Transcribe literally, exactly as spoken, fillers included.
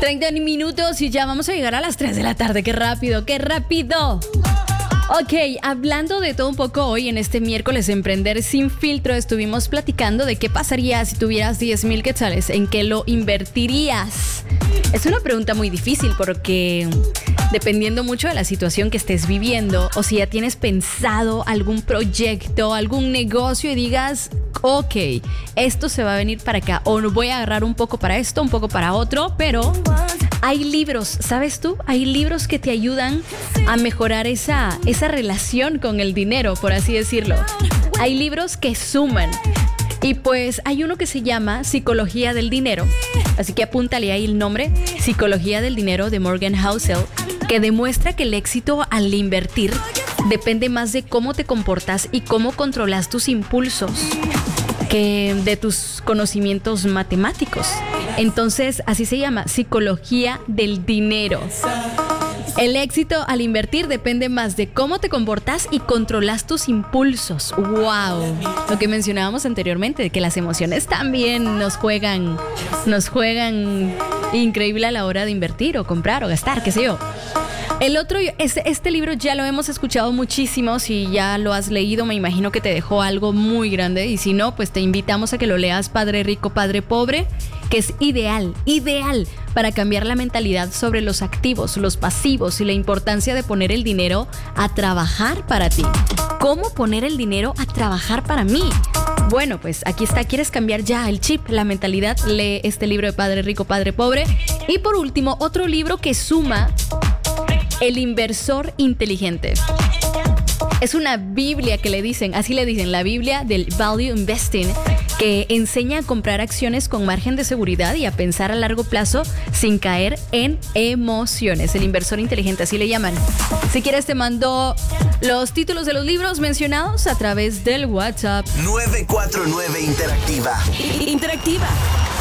treinta minutos y ya vamos a llegar a las tres de la tarde. ¡Qué rápido, qué rápido! Ok, hablando de todo un poco hoy en este miércoles Emprender Sin Filtro, estuvimos platicando de qué pasaría si tuvieras diez mil quetzales, en qué lo invertirías. Es una pregunta muy difícil porque dependiendo mucho de la situación que estés viviendo o si ya tienes pensado algún proyecto, algún negocio y digas, ok, esto se va a venir para acá o voy a agarrar un poco para esto, un poco para otro, pero hay libros, ¿sabes tú? Hay libros que te ayudan a mejorar esa, esa relación con el dinero, por así decirlo. Hay libros que suman. Y pues hay uno que se llama Psicología del Dinero, así que apúntale ahí el nombre, Psicología del Dinero de Morgan Housel, que demuestra que el éxito al invertir depende más de cómo te comportas y cómo controlas tus impulsos que de tus conocimientos matemáticos. Entonces, así se llama, Psicología del Dinero. El éxito al invertir depende más de cómo te comportas y controlas tus impulsos. ¡Wow! Lo que mencionábamos anteriormente, de que las emociones también nos juegan, nos juegan increíble a la hora de invertir o comprar o gastar, qué sé yo. El otro, este, este libro ya lo hemos escuchado muchísimo. Si ya lo has leído, me imagino que te dejó algo muy grande. Y si no, pues te invitamos a que lo leas, Padre Rico, Padre Pobre, que es ideal, ideal para cambiar la mentalidad sobre los activos, los pasivos y la importancia de poner el dinero a trabajar para ti. ¿Cómo poner el dinero a trabajar para mí? Bueno, pues aquí está. ¿Quieres cambiar ya el chip, la mentalidad? Lee este libro de Padre Rico, Padre Pobre. Y por último, otro libro que suma, El Inversor Inteligente. Es una Biblia que le dicen, así le dicen, la Biblia del Value Investing, que enseña a comprar acciones con margen de seguridad y a pensar a largo plazo sin caer en emociones. El Inversor Inteligente, así le llaman. Si quieres te mando los títulos de los libros mencionados a través del WhatsApp. nueve cuatro nueve Interactiva. Interactiva.